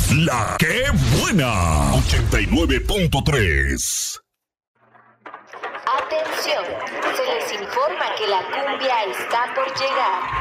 La que buena. 89.3. Atención, se les informa que la cumbia está por llegar.